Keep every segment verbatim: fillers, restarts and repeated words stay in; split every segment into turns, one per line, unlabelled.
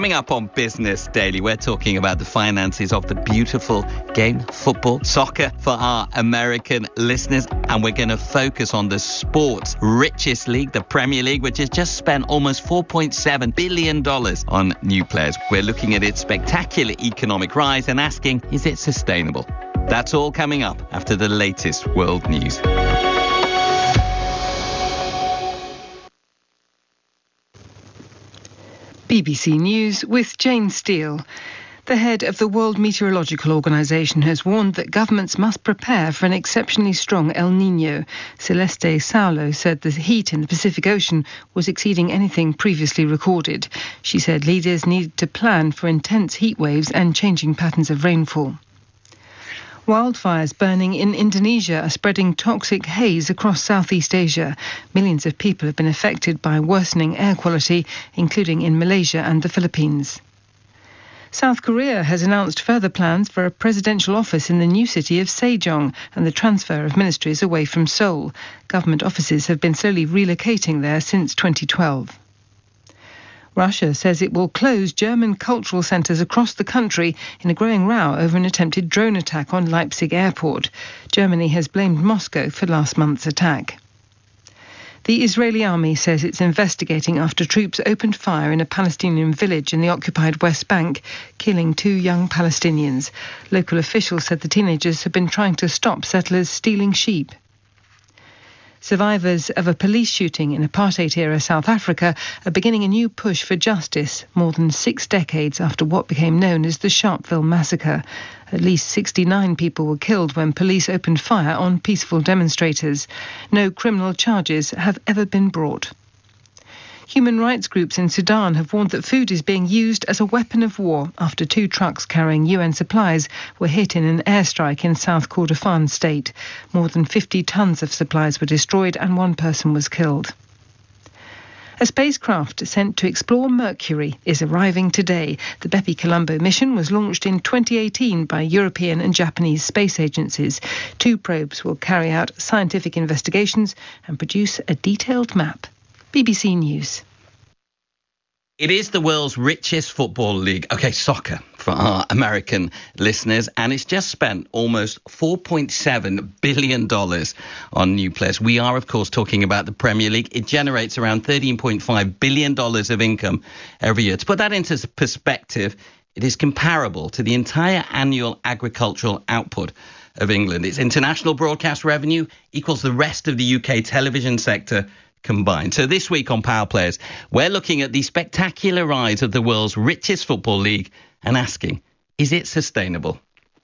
Coming up on Business Daily, we're talking about the finances of the beautiful game, football, soccer, for our American listeners. And we're going to focus on the sport's richest league, the Premier League, which has just spent almost four point seven billion dollars on new players. We're looking at its spectacular economic rise and asking, is it sustainable? That's all coming up after the latest world news.
B B C News with Jane Steele. The head of the World Meteorological Organization has warned that governments must prepare for an exceptionally strong El Niño. Celeste Saulo said the heat in the Pacific Ocean was exceeding anything previously recorded. She said leaders needed to plan for intense heat waves and changing patterns of rainfall. Wildfires burning in Indonesia are spreading toxic haze across Southeast Asia. Millions of people have been affected by worsening air quality, including in Malaysia and the Philippines. South Korea has announced further plans for a presidential office in the new city of Sejong and the transfer of ministries away from Seoul. Government offices have been slowly relocating there since twenty twelve. Russia says it will close German cultural centres across the country in a growing row over an attempted drone attack on Leipzig airport. Germany has blamed Moscow for last month's attack. The Israeli army says it's investigating after troops opened fire in a Palestinian village in the occupied West Bank, killing two young Palestinians. Local officials said the teenagers had been trying to stop settlers stealing sheep. Survivors of a police shooting in apartheid-era South Africa are beginning a new push for justice more than six decades after what became known as the Sharpeville Massacre. At least sixty-nine people were killed when police opened fire on peaceful demonstrators. No criminal charges have ever been brought. Human rights groups in Sudan have warned that food is being used as a weapon of war after two trucks carrying U N supplies were hit in an airstrike in South Kordofan state. More than fifty tons of supplies were destroyed and one person was killed. A spacecraft sent to explore Mercury is arriving today. The Bepi Colombo mission was launched in twenty eighteen by European and Japanese space agencies. Two probes will carry out scientific investigations and produce a detailed map. B B C News.
It is the world's richest football league, okay, soccer, for our American listeners, and it's just spent almost four point seven billion dollars on new players. We are, of course, talking about the Premier League. It generates around thirteen point five billion dollars of income every year. To put that into perspective, it is comparable to the entire annual agricultural output of England. Its international broadcast revenue equals the rest of the U K television sector combined. So this week on Power Players, we're looking at the spectacular rise of the world's richest football league and asking, is it sustainable?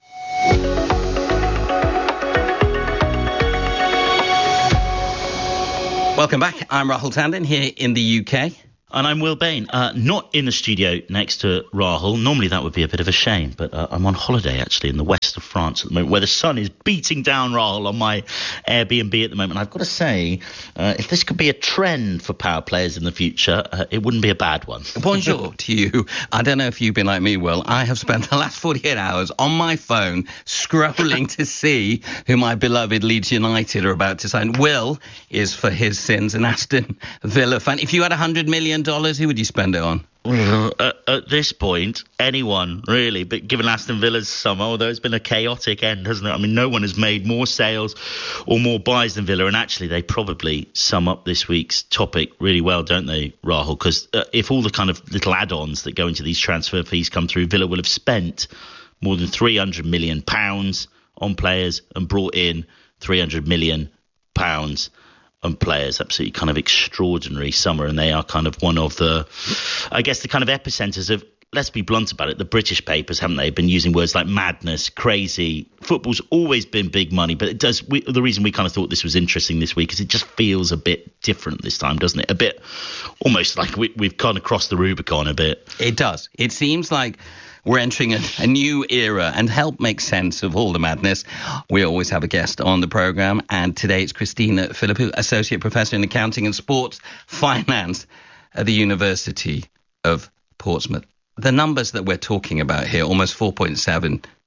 Welcome back. I'm Rahul Tandon here in the U K.
And I'm Will Bain, uh, not in the studio next to Rahul. Normally that would be a bit of a shame, but uh, I'm on holiday actually in the west of France at the moment, where the sun is beating down, Rahul, on my Airbnb at the moment. I've got to say, uh, if this could be a trend for Power Players in the future, uh, it wouldn't be a bad one.
Bonjour to you. I don't know if you've been like me, Will. I have spent the last forty-eight hours on my phone scrolling to see who my beloved Leeds United are about to sign. Will is, for his sins, an Aston Villa fan. If you had one hundred million dollars, who would you spend it on?
At, at this point, anyone, really. But given Aston Villa's summer, although it's been a chaotic end, hasn't it? I mean, no one has made more sales or more buys than Villa. And actually, they probably sum up this week's topic really well, don't they, Rahul? Because uh, if all the kind of little add-ons that go into these transfer fees come through, Villa will have spent more than three hundred million pounds on players and brought in three hundred million pounds and players. Absolutely kind of extraordinary summer, and they are kind of one of the, I guess, the kind of epicenters of, let's be blunt about it, the British papers, haven't they, been using words like madness, crazy. Football's always been big money, but it does. We, the reason we kind of thought this was interesting this week is it just feels a bit different this time, doesn't it? A bit, almost like we, we've kind of crossed the Rubicon a bit.
It does. It seems like we're entering a, a new era, and to help make sense of all the madness, we always have a guest on the programme, and today it's Christina Philippou, Associate Professor in Accounting and Sports Finance at the University of Portsmouth. The numbers that we're talking about here, almost four point seven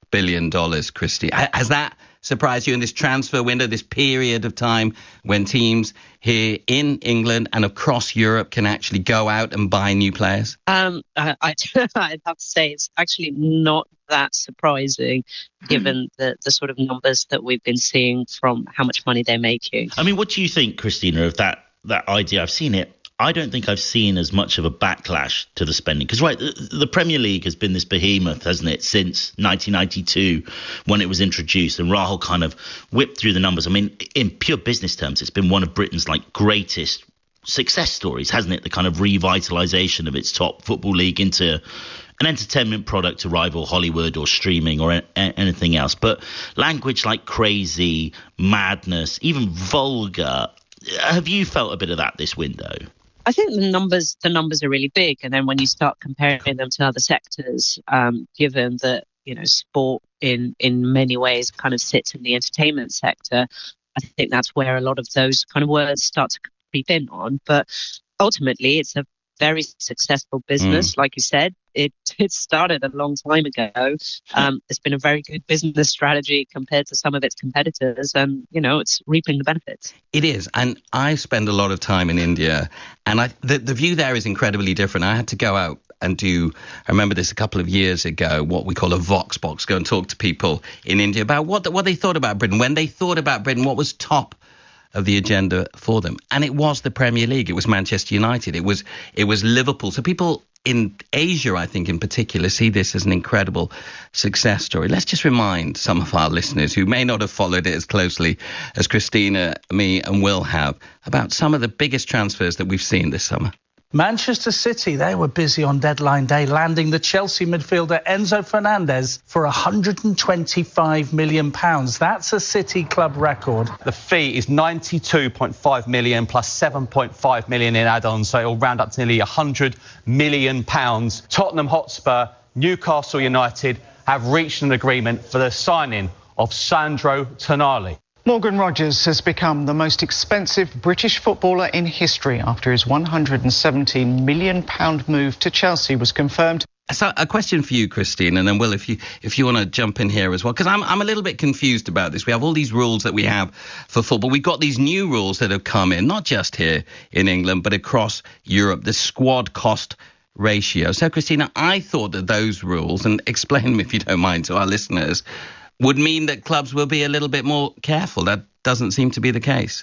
billion dollars, Christy. Has that surprised you in this transfer window, this period of time when teams here in England and across Europe can actually go out and buy new players?
Um, I, I'd have to say it's actually not that surprising, given the, the sort of numbers that we've been seeing from how much money they're making.
I mean, what do you think, Christina, of that, that idea? I've seen it. I don't think I've seen as much of a backlash to the spending. Because, right, the, the Premier League has been this behemoth, hasn't it, since nineteen ninety-two when it was introduced. And Rahul kind of whipped through the numbers. I mean, in pure business terms, it's been one of Britain's, like, greatest success stories, hasn't it? The kind of revitalisation of its top football league into an entertainment product to rival Hollywood or streaming or a- anything else. But language like crazy, madness, even vulgar, have you felt a bit of that this window?
I think the numbers the numbers are really big, and then when you start comparing them to other sectors, um, given that you know sport in in many ways kind of sits in the entertainment sector, I think that's where a lot of those kind of words start to creep in on. But ultimately, it's a very successful business, mm. like you said. It it started a long time ago. Um, it's been a very good business strategy compared to some of its competitors, and you know it's reaping the benefits.
It is, and I spend a lot of time in India, and I the, the view there is incredibly different. I had to go out and do, I remember this a couple of years ago, what we call a Vox Box, go and talk to people in India about what what they thought about Britain. When they thought about Britain, what was top of the agenda for them? And it was the Premier League. It was Manchester United. It was it was Liverpool. So people in Asia, I think in particular, see this as an incredible success story. Let's just remind some of our listeners who may not have followed it as closely as Christina, me and Will have about some of the biggest transfers that we've seen this summer.
Manchester City, they were busy on deadline day, landing the Chelsea midfielder Enzo Fernandez for one hundred twenty-five million pounds. That's a City club record.
The fee is ninety-two point five million pounds plus seven point five million pounds in add-ons, so it'll round up to nearly one hundred million pounds. Tottenham Hotspur, Newcastle United have reached an agreement for the signing of Sandro Tonali.
Morgan Rogers has become the most expensive British footballer in history after his one hundred seventeen million pounds move to Chelsea was confirmed.
So a question for you, Christine, and then Will, if you if you want to jump in here as well, because I'm I'm a little bit confused about this. We have all these rules that we have for football. We've got these new rules that have come in, not just here in England, but across Europe, the squad cost ratio. So, Christina, I thought that those rules, and explain them if you don't mind to our listeners, would mean that clubs will be a little bit more careful. That doesn't seem to be the case.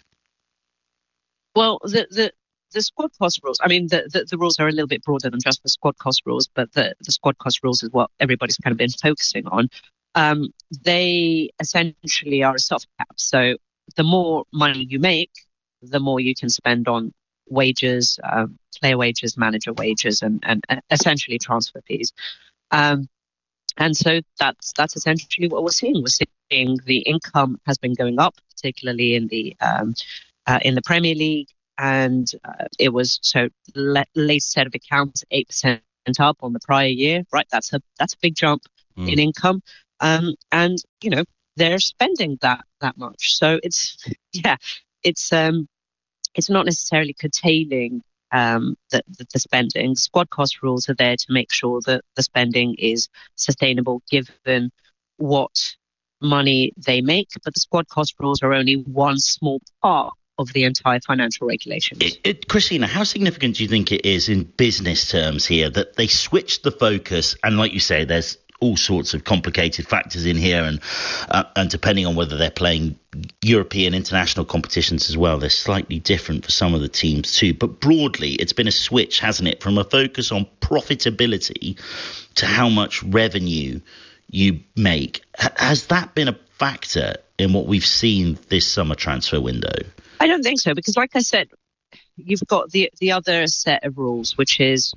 Well, the the, the squad cost rules, I mean, the, the, the rules are a little bit broader than just the squad cost rules, but the, the squad cost rules is what everybody's kind of been focusing on. Um, they essentially are a soft cap. So the more money you make, the more you can spend on wages, um, player wages, manager wages, and, and, and essentially transfer fees. Um, And so that's that's essentially what we're seeing. We're seeing the income has been going up, particularly in the um, uh, in the Premier League, and uh, it was so le- latest set of accounts eight percent up on the prior year. Right, that's a that's a big jump mm. in income, um, and you know they're spending that that much. So it's yeah, it's um, it's not necessarily curtailing Um, the, the, the spending. Squad cost rules are there to make sure that the spending is sustainable given what money they make, but the squad cost rules are only one small part of the entire financial regulations.
It, it, Christina, how significant do you think it is in business terms here that they switched the focus, and like you say, there's all sorts of complicated factors in here, and uh, and depending on whether they're playing European international competitions as well, they're slightly different for some of the teams too. But broadly, it's been a switch, hasn't it, from a focus on profitability to how much revenue you make. H- has that been a factor in what we've seen this summer transfer window?
I don't think so, because like I said, you've got the the other set of rules, which is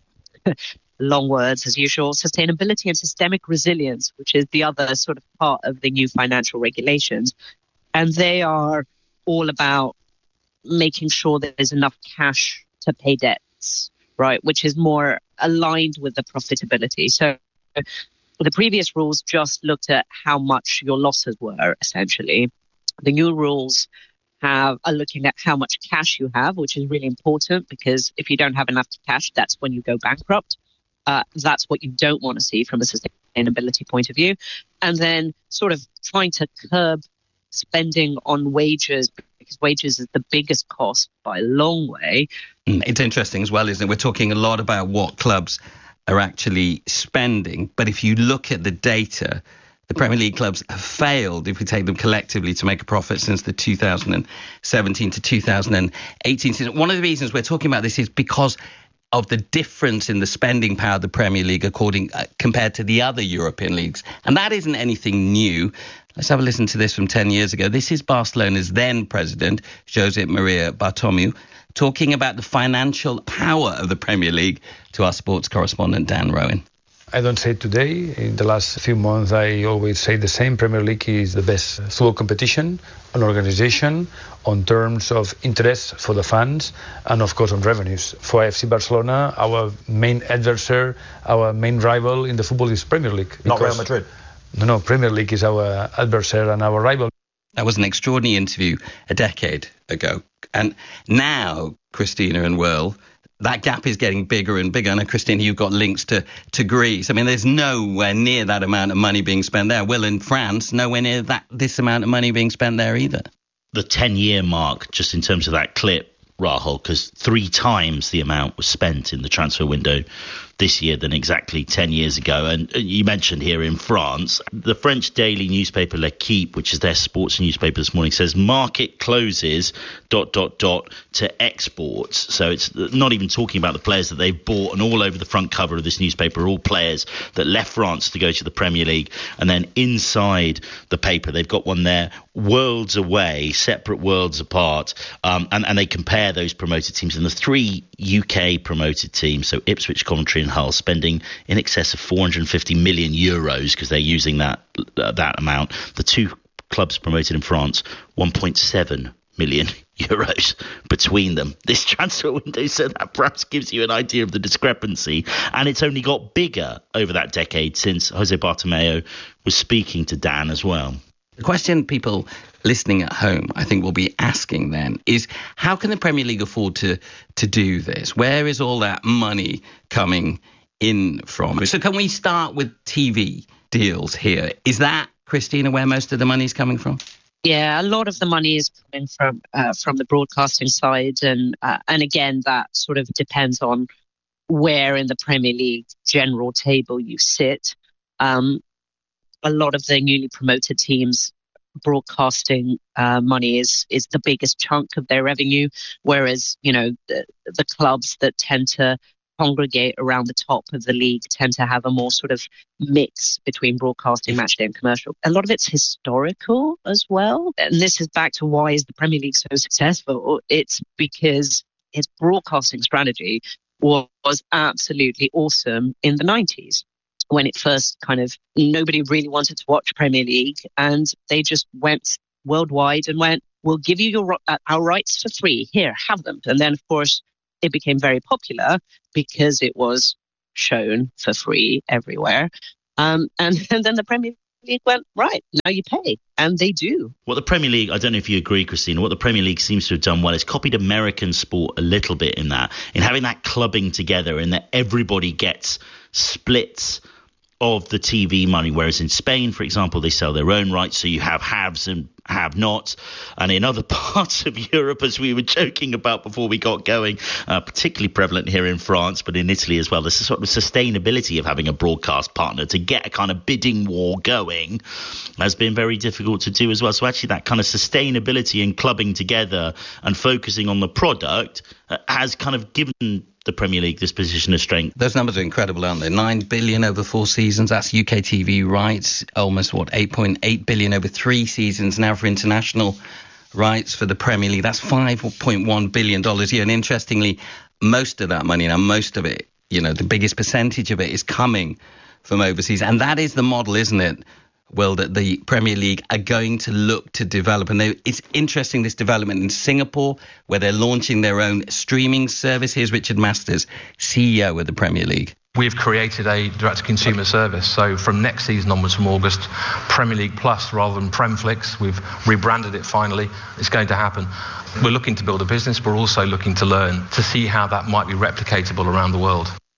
long words as usual, sustainability and systemic resilience, which is the other sort of part of the new financial regulations. And they are all about making sure that there's enough cash to pay debts, right, which is more aligned with the profitability. So the previous rules just looked at how much your losses were, essentially. The new rules have are looking at how much cash you have, which is really important, because if you don't have enough cash, that's when you go bankrupt. Uh, that's what you don't want to see from a sustainability point of view, and then sort of trying to curb spending on wages, because wages is the biggest cost by a long way.
It's interesting as well, isn't it? We're talking a lot about what clubs are actually spending, but if you look at the data, the Premier League clubs have failed, if we take them collectively, to make a profit since the two thousand seventeen to two thousand eighteen season. One of the reasons we're talking about this is because of the difference in the spending power of the Premier League according uh, compared to the other European leagues. And that isn't anything new. Let's have a listen to this from ten years ago. This is Barcelona's then president, Josep Maria Bartomeu, talking about the financial power of the Premier League to our sports correspondent, Dan Rowan.
I don't say it today. In the last few months, I always say the same. Premier League is the best football competition, an organization, on terms of interest for the fans, and of course on revenues. For F C Barcelona, our main adversary, our main rival in the football is Premier League.
Not Real Madrid?
No, no, Premier League is our adversary and our rival.
That was an extraordinary interview a decade ago. And now, Christina and Will, that gap is getting bigger and bigger. I know, Christina, you've got links to, to Greece. I mean, there's nowhere near that amount of money being spent there. Will, in France, nowhere near that this amount of money being spent there either.
The ten-year mark, just in terms of that clip, Rahul, because three times the amount was spent in the transfer window this year than exactly ten years ago. And you mentioned here in France, the French daily newspaper L'Equipe, which is their sports newspaper this morning, says market closes dot dot dot to exports. So it's not even talking about the players that they've bought, and all over the front cover of this newspaper are all players that left France to go to the Premier League. And then inside the paper, they've got one there, worlds away, separate worlds apart, um, and, and they compare those promoted teams. And the three U K promoted teams, so Ipswich, Coventry and Hull, spending in excess of four hundred fifty million euros because they're using that uh, that amount. The two clubs promoted in France, one point seven million euros between them this transfer window. So that perhaps gives you an idea of the discrepancy. And it's only got bigger over that decade since Jose Bartomeu was speaking to Dan as well.
The question people listening at home, I think, will be asking then is, how can the Premier League afford to to do this? Where is all that money coming in from? So can we start with T V deals here? Is that, Christina, where most of the money is coming from?
Yeah, a lot of the money is coming from uh, from the broadcasting side. And, uh, and again, that sort of depends on where in the Premier League general table you sit. Um, a lot of the newly promoted teams, broadcasting uh, money is is the biggest chunk of their revenue, whereas, you know, the, the clubs that tend to congregate around the top of the league tend to have a more sort of mix between broadcasting, matchday and commercial. A lot of it's historical as well. And this is back to why is the Premier League so successful. It's because its broadcasting strategy was, was absolutely awesome in the nineties. When it first kind of, nobody really wanted to watch Premier League, and they just went worldwide and went, we'll give you your uh, our rights for free. Here, have them. And then, of course, it became very popular because it was shown for free everywhere. Um, and, and then the Premier League went, right, now you pay. And they do.
What the Premier League, I don't know if you agree, Christina, what the Premier League seems to have done well is copied American sport a little bit in that, in having that clubbing together, in that everybody gets splits of the T V money, whereas in Spain, for example, they sell their own rights, so you have haves and have-nots. And in other parts of Europe, as we were joking about before we got going, uh, particularly prevalent here in France, but in Italy as well, there's a sort of sustainability of having a broadcast partner. To get a kind of bidding war going has been very difficult to do as well. So actually that kind of sustainability and clubbing together and focusing on the product uh, has kind of given the Premier League this position of strength.
Those numbers are incredible, aren't they? Nine billion over four seasons. That's U K T V rights. Almost what eight point eight billion over three seasons now for international rights for the Premier League. That's five point one billion dollars a year. And interestingly, most of that money now, most of it, you know, the biggest percentage of it is coming from overseas, and that is the model, isn't it? Well, that the Premier League are going to look to develop. And they, it's interesting, this development in Singapore, where they're launching their own streaming service. Here's Richard Masters, C E O of the Premier League.
We've created a direct-to-consumer service. So from next season onwards, from August, Premier League Plus rather than Premflix. We've rebranded it finally. It's going to happen. We're looking to build a business. We're also looking to learn to see how that might be replicatable around the world.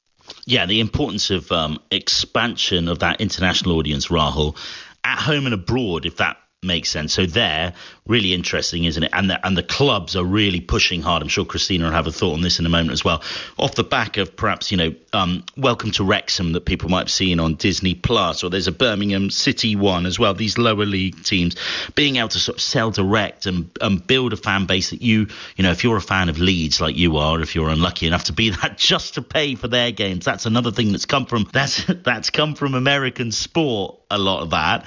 Yeah, the importance of um, expansion of that international audience, Rahul, at home and abroad, if that makes sense. So there, really interesting, isn't it? And the, and the clubs are really pushing hard. I'm sure Christina will have a thought on this in a moment as well. Off the back of perhaps, you know, um, Welcome to Wrexham that people might have seen on Disney Plus, or there's a Birmingham City one as well. These lower league teams being able to sort of sell direct and, and build a fan base that you, you know, if you're a fan of Leeds like you are, if you're unlucky enough to be that, just to pay for their games, that's another thing that's come from that's that's come from American sport. A lot of that,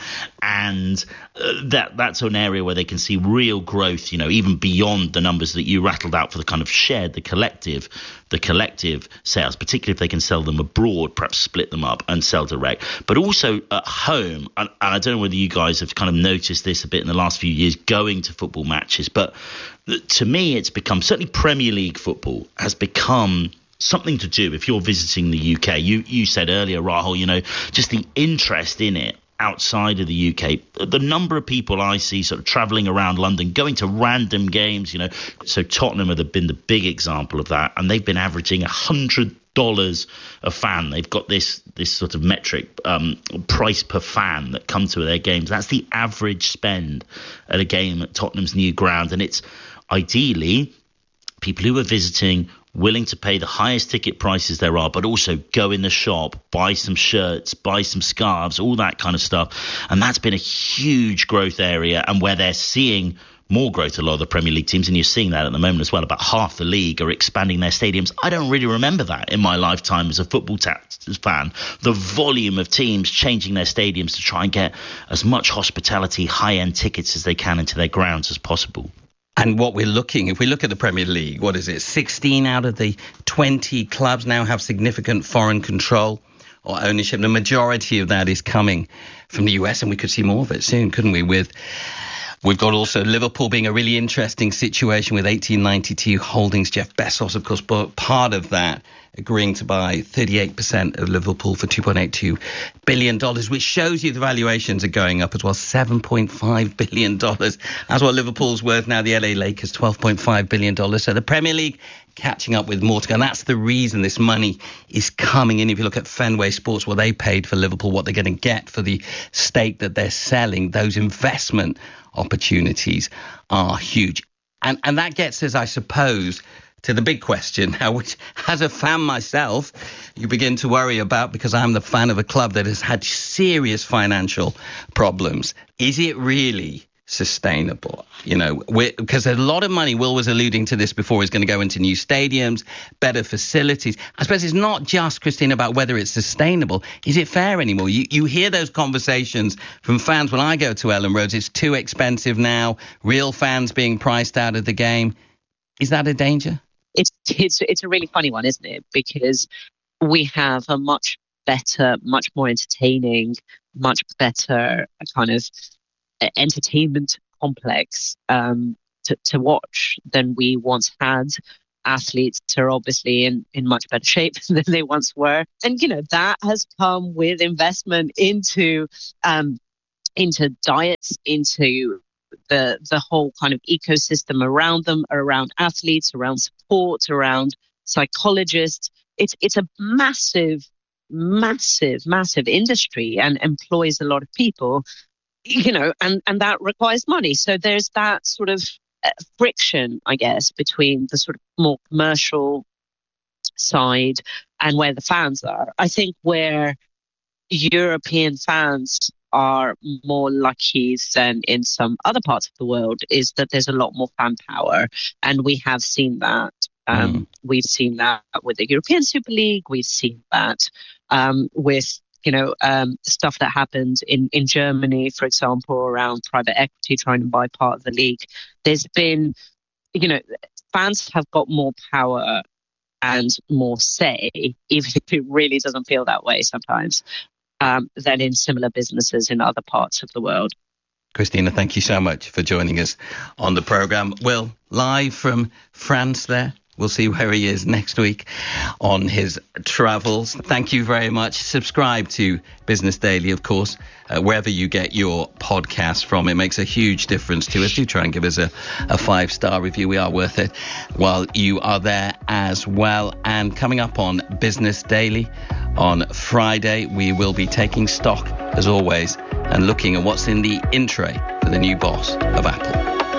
and uh, that that's an area where they can see real growth, you know, even beyond the numbers that you rattled out for the kind of shared, the collective, the collective sales, particularly if they can sell them abroad, perhaps split them up and sell direct, but also at home. And, and I don't know whether you guys have kind of noticed this a bit in the last few years going to football matches, but to me, it's become, certainly Premier League football has become something to do if you're visiting the U K. You you said earlier, Rahul, you know, just the interest in it outside of the U K. The number of people I see sort of travelling around London, going to random games, you know. So Tottenham have been the big example of that, and they've been averaging one hundred dollars a fan. They've got this this sort of metric, um, price per fan that come to their games. That's the average spend at a game at Tottenham's new ground, and it's ideally people who are visiting willing to pay the highest ticket prices there are, but also go in the shop, buy some shirts, buy some scarves, all that kind of stuff. And that's been a huge growth area, and where they're seeing more growth, a lot of the Premier League teams, and you're seeing that at the moment as well. About half the league are expanding their stadiums. I don't really remember that in my lifetime as a football ta- fan. The volume of teams changing their stadiums to try and get as much hospitality, high-end tickets as they can into their grounds as possible.
And what we're looking, if we look at the Premier League, what is it? sixteen out of the twenty clubs now have significant foreign control or ownership. The majority of that is coming from the U S, and we could see more of it soon, couldn't we? With We've got also Liverpool being a really interesting situation with eighteen ninety-two Holdings. Jeff Bezos, of course, part of that, agreeing to buy thirty-eight percent of Liverpool for two point eight two billion dollars, which shows you the valuations are going up as well. seven point five billion dollars. That's what Liverpool's worth now. The L A Lakers, twelve point five billion dollars. So the Premier League catching up with more to go. And that's the reason this money is coming in. If you look at Fenway Sports, what they paid for Liverpool, what they're going to get for the stake that they're selling, those investment opportunities are huge. And and that gets us, I suppose, to the big question now, which as a fan myself, you begin to worry about, because I'm the fan of a club that has had serious financial problems. Is it really sustainable? You know, because a lot of money, Will was alluding to this before, is going to go into new stadiums, better facilities. I suppose it's not just, Christine, about whether it's sustainable. Is it fair anymore? You you hear those conversations from fans when I go to Ellen Roads. It's too expensive now. Real fans being priced out of the game. Is that a danger?
It's it's it's a really funny one, isn't it? Because we have a much better, much more entertaining, much better kind of entertainment complex um, to, to watch than we once had. Athletes are obviously in, in much better shape than they once were. And, you know, that has come with investment into um, into diets, into the the whole kind of ecosystem around them, around athletes, around support, around psychologists. It's it's a massive, massive, massive industry and employs a lot of people, you know, and, and that requires money. So there's that sort of friction, I guess, between the sort of more commercial side and where the fans are. I think where European fans are more lucky than in some other parts of the world is that there's a lot more fan power, and we have seen that. Um, mm. We've seen that with the European Super League. We've seen that um, with, you know, um, stuff that happened in, in Germany, for example, around private equity trying to buy part of the league. There's been, you know, fans have got more power and more say, even if it really doesn't feel that way sometimes, um, than in similar businesses in other parts of the world.
Christina, thank you so much for joining us on the programme. Will, live from France there. We'll see where he is next week on his travels. Thank you very much. Subscribe to Business Daily, of course, uh, wherever you get your podcast from. It makes a huge difference to us. Do try and give us a, a five-star review. We are worth it while you are there as well. And coming up on Business Daily on Friday, we will be taking stock, as always, and looking at what's in the in tray for the new boss of Apple.